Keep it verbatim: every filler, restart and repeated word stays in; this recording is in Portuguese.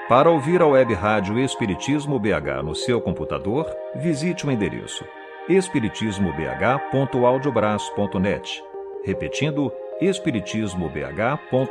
Para ouvir a web rádio Espiritismo B H no seu computador, visite o endereço espiritismo b h ponto audiobras ponto net. Repetindo, espiritismo b h ponto